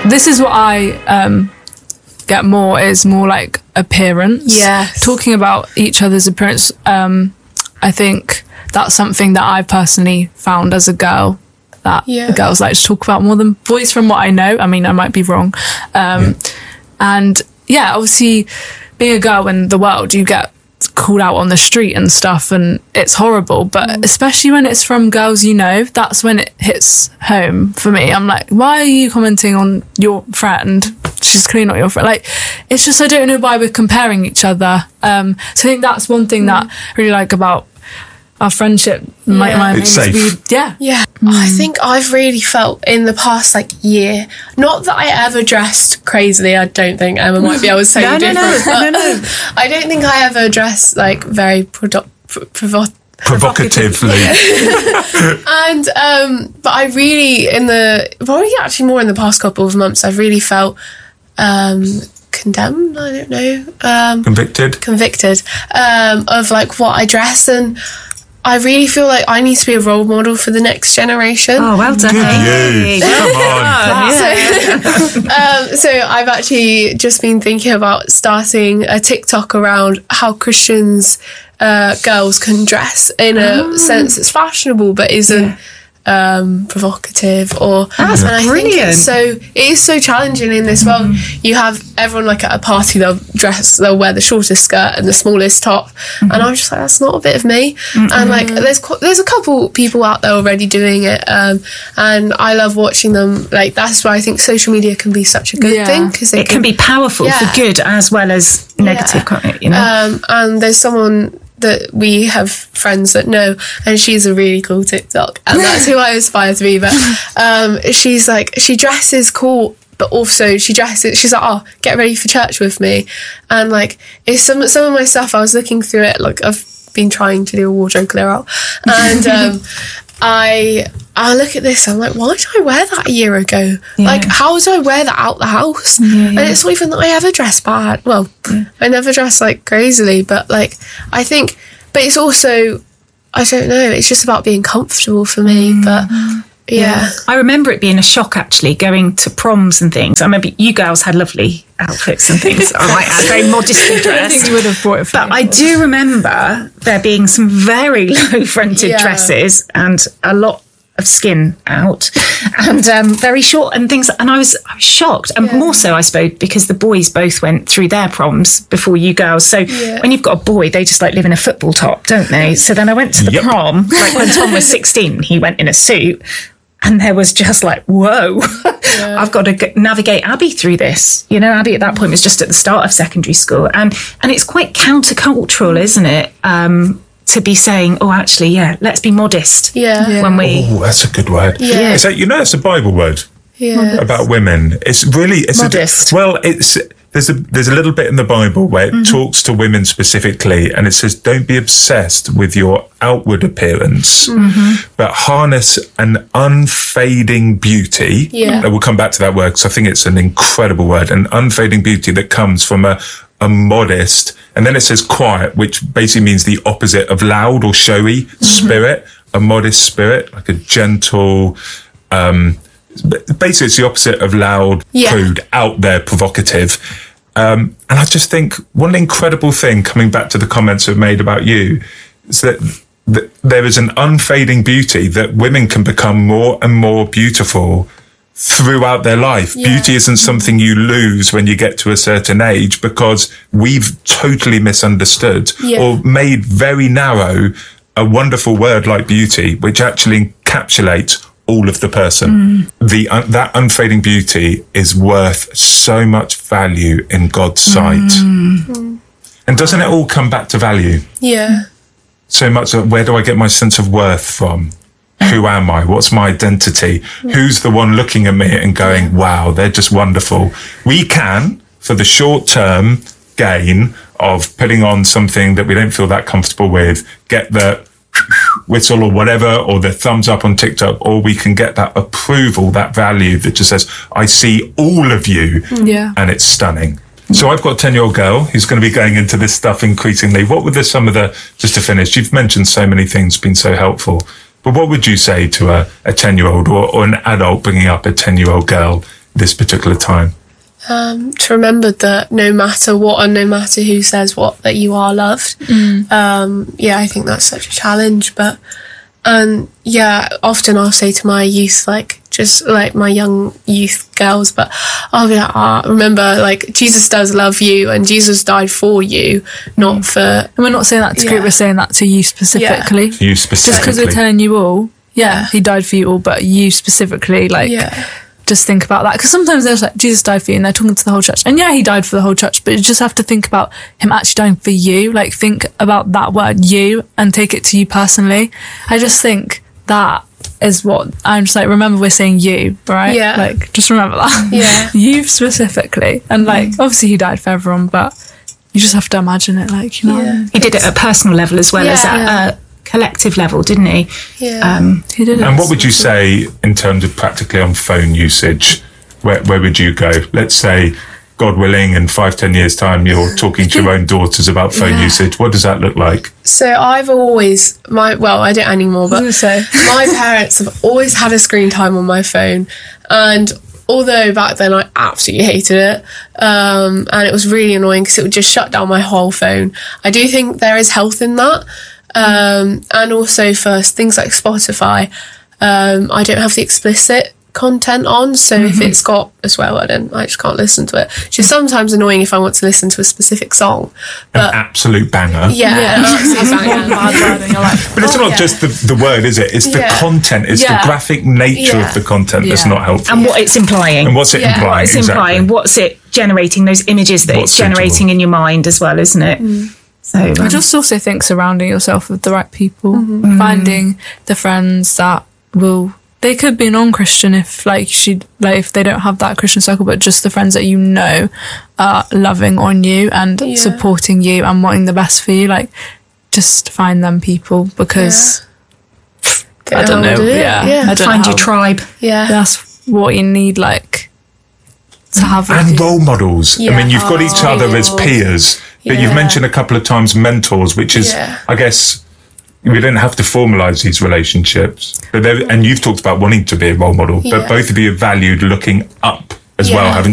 this is what I get more, is more like appearance. Yes. Talking about each other's appearance, I think that's something that I personally found as a girl that girls like to talk about more than boys, from what I know. I mean, I might be wrong. And yeah, obviously being a girl in the world, you get called out on the street and stuff, and it's horrible, but especially when it's from girls, you know, that's when it hits home for me. I'm like, why are you commenting on your friend? She's clearly not your friend. Like, it's just, I don't know why we're comparing each other. So I think that's one thing that I really like about our friendship. It's safe. I think I've really felt in the past like year, not that I ever dressed crazily. I don't think Emma might be able to say different. No. I don't think I ever dressed like very provocatively. And but I really, probably actually more in the past couple of months, I've really felt condemned, I don't know, convicted of like what I dress, and I really feel like I need to be a role model for the next generation. Oh, well done. Good you. Come on. So I've actually just been thinking about starting a TikTok around how Christians, girls can dress in a sense that's fashionable but isn't provocative, or that's brilliant. Think it is so challenging in this world. You have everyone like at a party, they'll wear the shortest skirt and the smallest top, and I'm just like, that's not a bit of me. And like there's a couple people out there already doing it, and I love watching them. Like, that's why I think social media can be such a good thing, because it can be powerful for good as well as negative, can't it, you know? And there's someone that we have friends that know, and she's a really cool TikTok, and that's who I aspire to be. But she's like, she dresses cool, but also she's like, oh, get ready for church with me. And like, it's some of my stuff, I was looking through it, like I've been trying to do a wardrobe clear out, and I look at this, I'm like, why did I wear that a year ago? Like, how did I wear that out the house? And it's not even that I ever dress bad. Well, I never dress like crazily, but like, I think, but it's also, I don't know, it's just about being comfortable for me. But I remember it being a shock, actually, going to proms and things. I remember you girls had lovely outfits and things. I might add, very modestly dressed. I think you would have brought it for But I do remember there being some very low fronted dresses and a lot of skin out, and very short and things, and I was shocked, and more so, I suppose, because the boys both went through their proms before you girls. So when you've got a boy, they just like live in a football top, don't they? So then I went to the prom, like when Tom was 16, he went in a suit, and there was just like, whoa, I've got to navigate Abby through this. You know, Abby at that point was just at the start of secondary school, and it's quite countercultural, isn't it? To be saying, oh, actually, let's be modest. When we... Oh, that's a good word. Yeah. So, you know, it's a Bible word about women. It's really... modest. There's a little bit in the Bible where it talks to women specifically, and it says, don't be obsessed with your outward appearance, but harness an unfading beauty. We'll come back to that word, because I think it's an incredible word, an unfading beauty that comes from a modest, and then it says quiet, which basically means the opposite of loud or showy spirit, a modest spirit, like a gentle, basically it's the opposite of loud, crude, out there, provocative. And I just think one incredible thing, coming back to the comments I've made about you, is that there is an unfading beauty that women can become more and more beautiful throughout their life. Beauty isn't something you lose when you get to a certain age, because we've totally misunderstood or made very narrow a wonderful word like beauty, which actually encapsulates all of the person. That unfading beauty is worth so much value in God's sight. And doesn't it all come back to value? So much of, where do I get my sense of worth from? Who am I? What's my identity? Who's the one looking at me and going, wow, they're just wonderful? We can, for the short term gain of putting on something that we don't feel that comfortable with, get the whistle or whatever, or the thumbs up on TikTok, or we can get that approval, that value that just says, I see all of you, and it's stunning. So I've got a 10-year-old girl who's going to be going into this stuff increasingly. What were some of the, just to finish, you've mentioned so many things, been so helpful, but what would you say to a 10-year-old or an adult bringing up a 10-year-old girl this particular time? To remember that no matter what and no matter who says what, that you are loved. I think that's such a challenge. But often I'll say to my youth, like, just like my young youth girls, but I'll be like, remember, like, Jesus does love you and Jesus died for you, not for... And we're not saying that to group, we're saying that to you specifically. You specifically. Just because we're telling you all, he died for you all, but you specifically, like... Just think about that, because sometimes there's like, Jesus died for you, and they're talking to the whole church, and he died for the whole church, but you just have to think about him actually dying for you. Like, think about that word "you" and take it to you personally. I just think that is what I'm just like, remember we're saying you, right? Like, just remember that. You specifically. And like, obviously he died for everyone, but you just have to imagine it, like, you know. He did it at a personal level as well as at a collective level, didn't he? He did it. And what would you say in terms of practically on phone usage? Where would you go? Let's say, God willing, in 5-10 years' time, you're talking to your own daughters about phone usage. What does that look like? So I've always, I don't anymore, but my parents have always had a screen time on my phone. And although back then I absolutely hated it, and it was really annoying because it would just shut down my whole phone, I do think there is health in that. And also for things like Spotify, I don't have the explicit content on, so if it's got a swear word in, I just can't listen to it, which is sometimes annoying if I want to listen to a specific song. But, an absolute banger. Absolute banger. But it's not just the word, is it? It's the content, it's the graphic nature of the content that's not helpful. And what it's implying. And what's it implying? What it's implying, what's it generating, those images that it's generating in your mind as well, isn't it? So, I just also think surrounding yourself with the right people, finding the friends that they could be non-Christian if if they don't have that Christian circle, but just the friends that you know are loving on you and supporting you and wanting the best for you. Like, just find them people, because I don't know. I don't find your tribe. That's what you need, like, to have. And role models. I mean, you've got each other as peers. But you've mentioned a couple of times mentors, which is, I guess, we didn't have to formalise these relationships. But and you've talked about wanting to be a role model, but both of you have valued looking up as well, haven't